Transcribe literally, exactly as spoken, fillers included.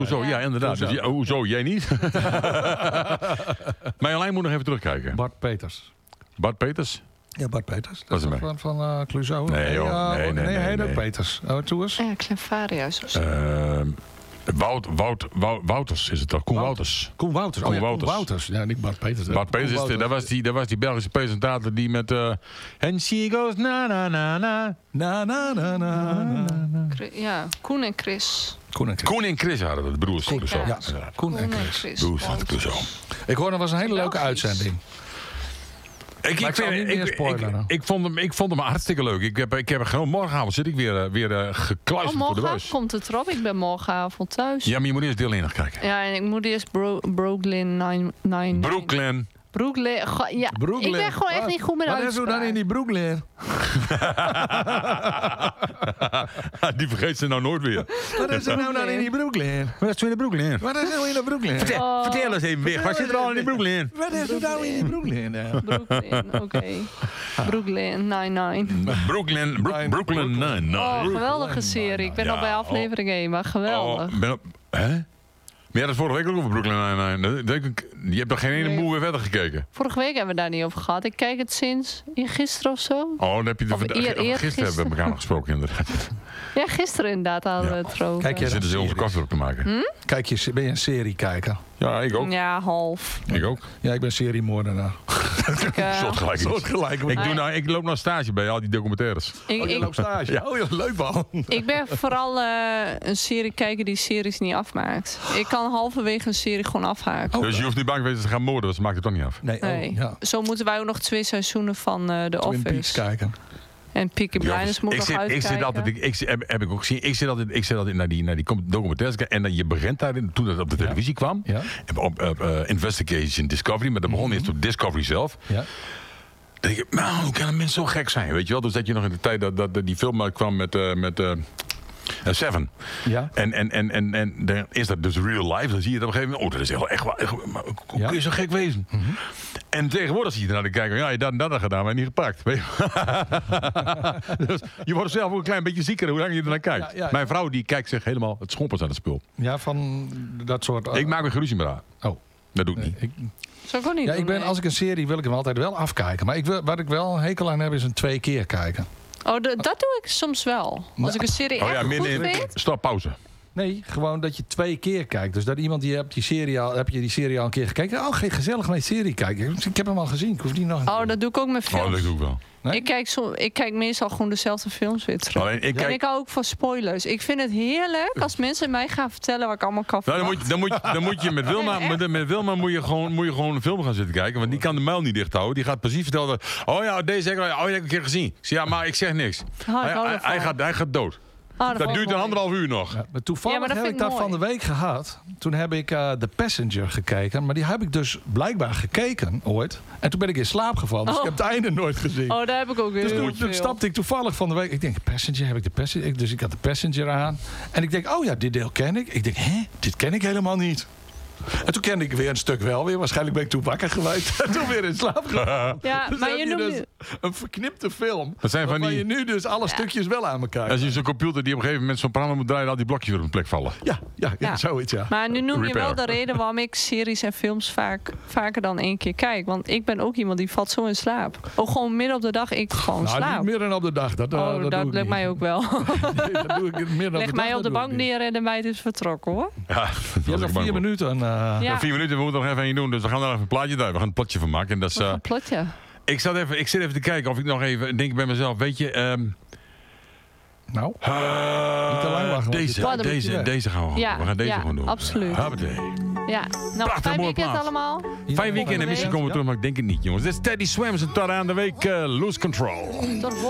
Hoezo? Ja, ja inderdaad. Dus, ja, hoezo? Jij niet? Maar alleen moet nog even terugkijken. Bart Peters. Bart Peters? Ja, Bart Peters. Dat is toch hem. van, van uh, Clouseau? Nee, joh. Ja, nee, nee, nee, nee, hij heet nee. ook Peters. Oh, toe eens. Ja, Clefarius of zo. Uh, Wout, Wout, Wout, Wouters is het toch? Koen Wouters. Koen Wouters. Koen Oh, ja, Wouters. Koen Wouters. Ja, niet Bart Peters. Bart Peters, is de, dat, was die, dat was die Belgische presentator die met... Uh, and she goes na na na na. Na na na na na. Ja, Koen en Chris. Koen en Chris. Koen en Chris hadden dat, de broers. Zeker. Clouseau. Ja, Koen en Koen en Chris. Chris. Broers van Wouters. Clouseau. Ik hoorde, dat was een hele leuke Belgisch. uitzending. Ik, Maar ik, ik zal vind, niet meer ik, spoileren. ik, ik, vond hem, ik vond hem hartstikke leuk. Ik heb, ik heb gewoon morgenavond zit ik weer, uh, weer uh, gekluisterd Oh, voor de morgenavond buis. komt het erop. Ik ben morgenavond thuis. Ja, maar je moet eerst deel één nog kijken. Ja, en ik moet eerst Bro Brooklyn nine nine. Brooklyn. Brooklyn. Go- Ja, Brooklyn. ik ben gewoon echt niet goed met Wat is er uitspraak. dan in die Brooklyn? Die vergeet ze nou nooit weer. Wat is er nou dan in die Brooklyn? Wat is er in de Brooklyn? Wat is er nou in de Brooklyn? Vertel, Oh. vertel eens even weg. Wat zit er al in die Brooklyn? Wat is er nou in die Brooklyn? Ja. Brooklyn, oké. Brooklyn nine nine. Brooklyn, Bro- Brooklyn Nine. Oh, geweldige serie. Ik ben Ja, al bij aflevering één, maar geweldig. Oh, ben op, hè? Maar ja, dat is vorige week ook over Brooklyn Nine-Nine. Dat- dat- Je hebt toch geen ene Nee. moe weer verder gekeken? Vorige week hebben we daar niet over gehad. Ik kijk het sinds gisteren of zo. Oh, dan heb je de Of verd- eer- gisteren eergisteren. hebben we elkaar nog gesproken inderdaad. Ja, gisteren inderdaad hadden we het erover. Kijk, Je jij zitten ze onze kast erop te maken. Kijk, je, ben je een seriekijker? Ja, ik ook. Ja, half. Ik ook. Ja, ik ben seriemoordenaar. Ik, uh, Soortgelijk iets. Soortgelijk. Ik, doe nou, ik loop nou stage bij al die documentaires. ik, Oh, je ik, loopt stage. Ja. Oh, ja, leuk man. ik ben vooral eh, een serie kijken die series niet afmaakt. Ik kan halverwege een serie gewoon afhaken. Oh, Dus je hoeft niet bang te wezen te gaan moorden, want ze maakt het toch niet af. Nee, Nee. oh, ja. Zo moeten wij ook nog twee seizoenen van eh The Twin Peaks Office. kijken. En Peaky Blinders moet ik nog zit, ik uitkijken. zit altijd, ik, ik, heb, heb ik ook gezien, ik zit altijd, ik zit altijd naar die, naar die documentaires kijken. En dan je begint daarin, toen dat op de televisie kwam, Ja. op, op uh, Investigation Discovery, maar dat begon Mhm. eerst op Discovery zelf. Ja. Dan denk ik, nou, hoe kan een mens zo gek zijn, weet je wel? Dus dat je nog in de tijd dat, dat, dat die film uitkwam met... Uh, met uh, Uh, Seven. Ja. En, en, en, en, en dan is dat dus real life. Dan zie je het op een gegeven moment. Oh, dat is echt, echt, waar. echt maar hoe Ja. kun je zo gek wezen? Mm-hmm. En tegenwoordig zie je naar de kijker. Ja, je dat en dat gedaan, maar niet gepakt. Weet je? Dus je wordt zelf ook een klein beetje zieker hoe lang je er naar kijkt. Ja, ja, ja. Mijn vrouw die kijkt zich helemaal het schompers aan het spul. Ja, van dat soort... uh, Ik maak een geruzie met haar. Oh. Dat doe ik niet. Ik, Zou ik ook niet ja, doen, ik ben, nee. als ik een serie wil ik hem altijd wel afkijken. Maar ik wil, wat ik wel een hekel aan heb is een twee keer kijken. Oh, de- dat doe ik soms wel. Als ik een serie Oh echt ja, goed midden in. weet. Stop, pauze. Nee, gewoon dat je twee keer kijkt. Dus dat iemand die hebt die serie al, heb je die serie al een keer gekeken. Oh, geen gezellig naar die serie kijken. Ik heb hem al gezien. Ik hoef die nog een Oh, keer. dat doe ik ook met Oh, films. dat doe ik wel. Nee? ik, kijk som, ik kijk meestal gewoon dezelfde films weer terug. Alleen, ik En kijk, ik hou ook van spoilers. Ik vind het heerlijk als mensen mij gaan vertellen wat ik allemaal kan nou, dan, verwachten. moet je, dan, moet je, dan moet je met Wilma, Nee, echt. met, met Wilma moet je, gewoon, moet je gewoon een film gaan zitten kijken. Want die kan de muil niet dicht houden. Die gaat precies vertellen. Dat, oh ja, deze heb ik, oh, die heb ik een keer gezien. Ik zeg, ja, maar ik zeg niks. Oh, ik hij, hou hij, ervan. hij, gaat, hij gaat dood. Oh, dat Dat vond ik duurt een mooi. anderhalf uur nog. Ja, maar toevallig Ja, maar dat heb vind ik ik dat mooi. van de week gehad. Toen heb ik uh, The Passenger gekeken. Maar die heb ik dus blijkbaar gekeken ooit. En toen ben ik in slaap gevallen. Dus Oh. ik heb het einde nooit gezien. Oh, daar heb ik ook weer Dus heel toen, toen veel. stapte ik toevallig van de week. Ik denk, Passenger, heb ik de Passenger? Ik- Dus ik had de Passenger aan. En ik denk, oh ja, dit deel ken ik. Ik denk, hè, dit ken ik helemaal niet. En toen kende ik weer een stuk wel weer. Waarschijnlijk ben ik toen wakker geweest. En toen weer in slaap gevallen. Ja, Dus maar heb je je noemt dus nu- een verknipte film. Dat zijn van waarvan die- je nu dus alle stukjes wel aan elkaar Als je krijgt. zo'n computer die op een gegeven moment zo'n programma moet draaien, al die blokjes weer op een plek vallen. Ja, ja, ja, Ja. zoiets ja. Maar nu noem je wel Repair. de reden waarom ik series en films vaak, vaker dan één keer kijk. Want ik ben ook iemand die valt zo in slaap. Ook gewoon midden op de dag, ik gewoon Nou, slaap. niet meer dan op de dag. Dat, uh, Oh, dat, dat doe ik lukt niet. mij ook wel. Nee, dat doe ik midden op Leg de mij dag, op de dat doe bank ik niet. neer en de meid is vertrokken hoor. Ja, Je hebt nog vier minuten. Uh, Ja, Ja, vier minuten, we moeten nog even één doen. Dus we gaan daar even een plaatje uit. We gaan een plotje van maken. En dat is, wat uh, een plotje. ik, zat even, ik zit even te kijken of ik nog even denk bij mezelf. Weet je, um, nou, uh, Niet te lang wachten, want deze, je- Oh, dan moet je deze, weg. deze gaan we gewoon Ja, doen. We gaan deze ja, gewoon doen. absoluut. Hoppatee. Ja, nou, Prachtig, fijn mooie weekend plaat. allemaal. Vijf weken en misschien komen we terug, maar ik denk het niet, jongens. Dit is Teddy Swims en tot aan de week uh, Lose Control. Tot